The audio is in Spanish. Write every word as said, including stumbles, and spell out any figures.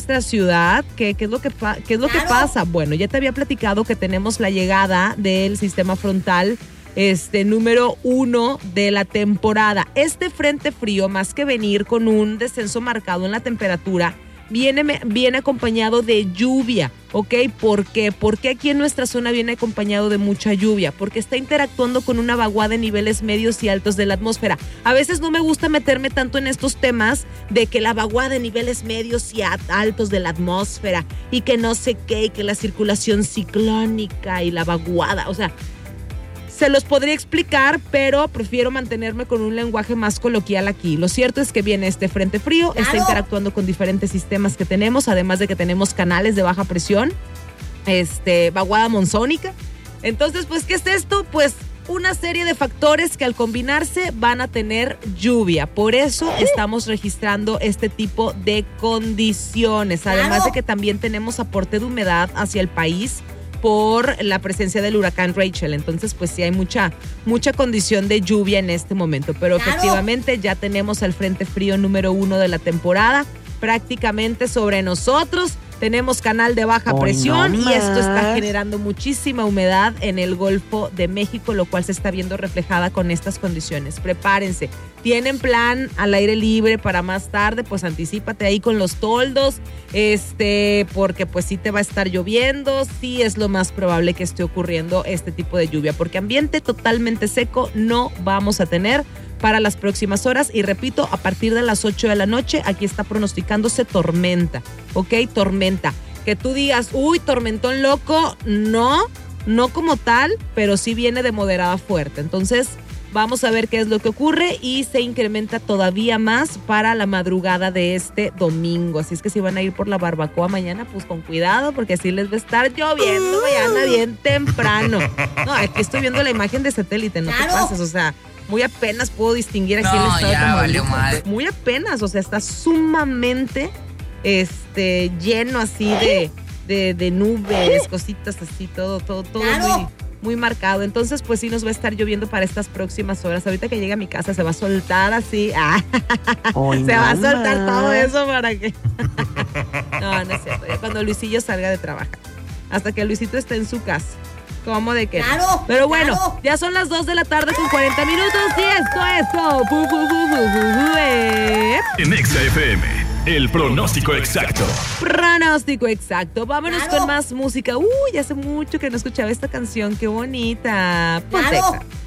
nuestra ciudad. ¿Qué, qué es lo que pa- qué es lo Claro. que pasa? Bueno, ya te había platicado que tenemos la llegada del sistema frontal este número uno de la temporada. Este frente frío, más que venir con un descenso marcado en la temperatura, viene, viene acompañado de lluvia, ¿ok? ¿Por qué? Porque aquí en nuestra zona viene acompañado de mucha lluvia, porque está interactuando con una vaguada en niveles medios y altos de la atmósfera. A veces no me gusta meterme tanto en estos temas de que la vaguada en niveles medios y altos de la atmósfera y que no sé qué, y que la circulación ciclónica y la vaguada, o sea, se los podría explicar, pero prefiero mantenerme con un lenguaje más coloquial aquí. Lo cierto es que viene este frente frío, Claro. está interactuando con diferentes sistemas que tenemos, además de que tenemos canales de baja presión, este, vaguada monzónica. Entonces, pues, ¿qué es esto? Pues una serie de factores que al combinarse van a tener lluvia. Por eso estamos registrando este tipo de condiciones. Además Claro. de que también tenemos aporte de humedad hacia el país por la presencia del huracán Rachel. Entonces, pues sí hay mucha, mucha condición de lluvia en este momento. Pero Claro. efectivamente ya tenemos al frente frío número uno de la temporada prácticamente sobre nosotros. Tenemos canal de baja Hoy presión no y esto está más. generando muchísima humedad en el Golfo de México, lo cual se está viendo reflejada con estas condiciones. Prepárense. ¿Tienen plan al aire libre para más tarde? Pues anticípate ahí con los toldos, este, porque pues sí te va a estar lloviendo, sí es lo más probable que esté ocurriendo este tipo de lluvia, porque ambiente totalmente seco no vamos a tener para las próximas horas y repito, a partir de las ocho de la noche aquí está pronosticándose tormenta, ¿ok? Tormenta. Que tú digas, uy, tormentón loco, no, no como tal, pero sí viene de moderada a fuerte. Entonces, vamos a ver qué es lo que ocurre y se incrementa todavía más para la madrugada de este domingo. Así es que si van a ir por la barbacoa mañana, pues con cuidado, porque así les va a estar lloviendo mañana bien temprano. No, aquí estoy viendo la imagen de satélite, no Claro. te pases, o sea, muy apenas puedo distinguir aquí No, el estado ya de valió Tamaulipas. madre. Muy apenas, o sea, está sumamente este, lleno así de, de, de nubes, cositas así, todo, todo, todo Claro. muy, muy marcado. Entonces, pues sí nos va a estar lloviendo para estas próximas horas. Ahorita que llegue a mi casa se va a soltar así. Ah, Hoy se va a no soltar más. todo eso para que... No, no es cierto. Ya cuando Luisillo salga de trabajar. Hasta que Luisito esté en su casa. ¿Cómo de qué? Claro, Pero bueno, claro. ya son las dos de la tarde con cuarenta minutos y esto es todo. Pu, pu, pu, pu, pu, pu, eh. En Exa F M, el pronóstico exacto. Pronóstico exacto. Vámonos Claro. con más música. Uy, hace mucho que no escuchaba esta canción. Qué bonita. Ponte Claro. Exa.